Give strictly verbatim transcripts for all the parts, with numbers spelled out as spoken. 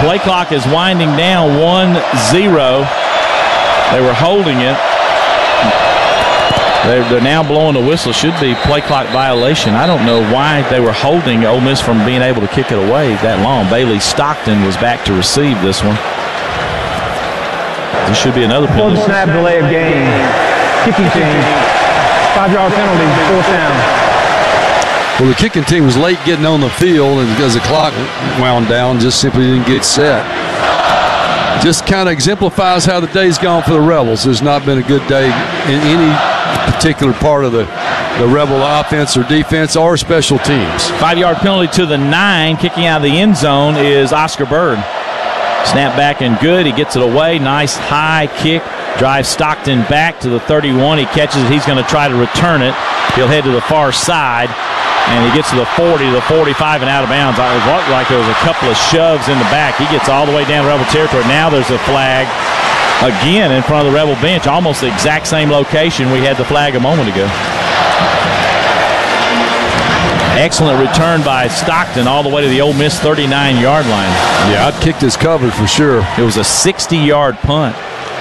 Play clock is winding down, one zero. They were holding it. They're, they're now blowing the whistle. Should be play clock violation. I don't know why they were holding Ole Miss from being able to kick it away that long. Bailey Stockton was back to receive this one. This should be another penalty. Full snap, delay of game. Kicking team. Five-yard penalty, fourth down. Well, the kicking team was late getting on the field, and because the clock wound down, just simply didn't get set. Just kind of exemplifies how the day's gone for the Rebels. There's not been a good day in any particular part of the, the Rebel offense or defense or special teams. Five-yard penalty to the nine. Kicking out of the end zone is Oscar Bird. Snap back and good. He gets it away. Nice high kick. Drives Stockton back to the thirty-one. He catches it. He's going to try to return it. He'll head to the far side. And he gets to the forty, the forty-five, and out of bounds. It looked like there was a couple of shoves in the back. He gets all the way down to Rebel territory. Now there's a flag again in front of the Rebel bench. Almost the exact same location we had the flag a moment ago. Excellent return by Stockton all the way to the Ole Miss thirty-nine-yard line. Yeah, I'd kicked his cover for sure. It was a sixty-yard punt.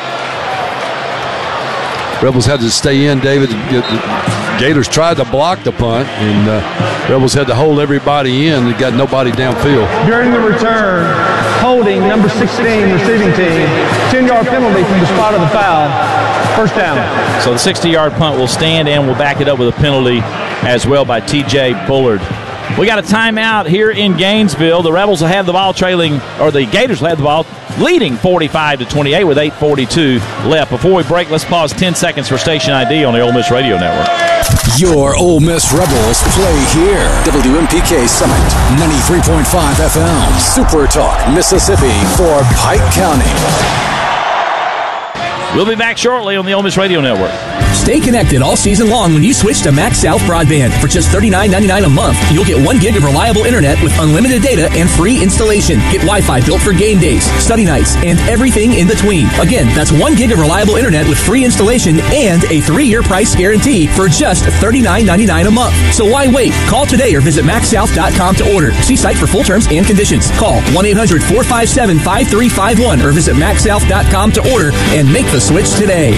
Rebels had to stay in, David. Gators tried to block the punt, and uh, Rebels had to hold everybody in and got nobody downfield. During the return, holding number sixteen receiving team, ten-yard penalty from the spot of the foul, first down. So the sixty-yard punt will stand, and we'll back it up with a penalty as well by T J Bullard. We got a timeout here in Gainesville. The Rebels will have the ball trailing, or the Gators will have the ball leading forty-five to twenty-eight with eight forty-two left. Before we break, let's pause ten seconds for station I D on the Ole Miss Radio Network. Your Ole Miss Rebels play here. W M P K Summit, ninety-three point five F M. Super Talk, Mississippi for Pike County. We'll be back shortly on the Ole Miss Radio Network. Stay connected all season long when you switch to Max South Broadband. For just thirty-nine ninety-nine a month, you'll get one gig of reliable internet with unlimited data and free installation. Get Wi-Fi built for game days, study nights, and everything in between. Again, that's one gig of reliable internet with free installation and a three-year price guarantee for just thirty-nine ninety-nine a month. So why wait? Call today or visit max south dot com to order. See site for full terms and conditions. Call one eight hundred four five seven five three five one or visit max south dot com to order and make the switch today.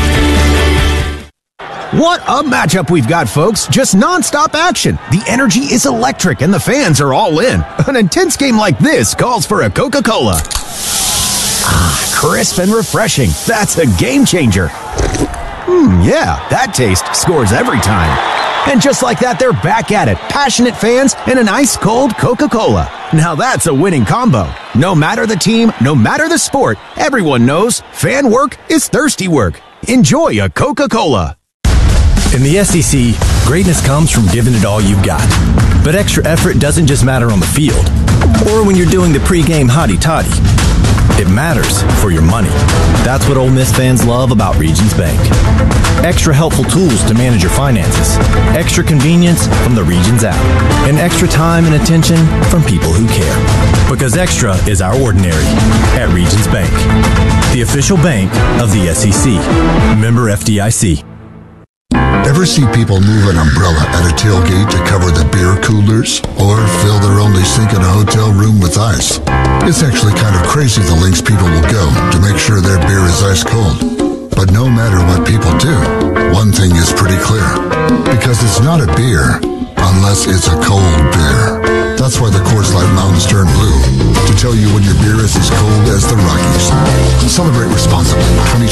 What a matchup we've got, folks. Just non-stop action. The energy is electric and the fans are all in. An intense game like this calls for a Coca-Cola. Ah, crisp and refreshing. That's a game changer. Hmm, yeah, that taste scores every time. And just like that, they're back at it. Passionate fans and an ice-cold Coca-Cola. Now that's a winning combo. No matter the team, no matter the sport, everyone knows fan work is thirsty work. Enjoy a Coca-Cola. In the S E C, greatness comes from giving it all you've got. But extra effort doesn't just matter on the field or when you're doing the pregame hotty-toddy. It matters for your money. That's what Ole Miss fans love about Regions Bank. Extra helpful tools to manage your finances, extra convenience from the Regions app, and extra time and attention from people who care. Because extra is our ordinary at Regions Bank, the official bank of the S E C. Member F D I C. Ever see people move an umbrella at a tailgate to cover the beer coolers or fill their only sink in a hotel room with ice? It's actually kind of crazy the lengths people will go to make sure their beer is ice cold. But no matter what people do, one thing is pretty clear. Because it's not a beer unless it's a cold beer. That's why the Coors Light Mountains turn blue, to tell you when your beer is as cold as the Rockies. Celebrate responsibly. twenty